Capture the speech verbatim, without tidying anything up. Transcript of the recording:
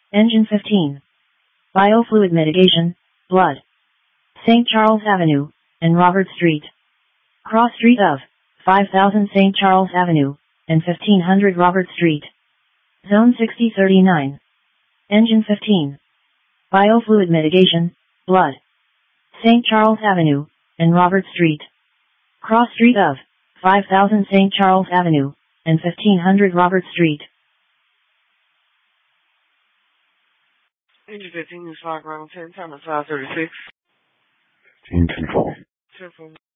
Engine fifteen. Biofluid mitigation, blood. Saint Charles Avenue, and Robert Street. Cross Street of, five thousand Saint Charles Avenue, and fifteen hundred Robert Street. Zone sixty thirty-nine. Engine fifteen. Biofluid mitigation, blood. Saint Charles Avenue, and Robert Street. Cross Street of, five thousand Saint Charles Avenue, and fifteen hundred Robert Street. Engine fifteen is flying ground ten, time is five thirty-six. fifteen control. Ten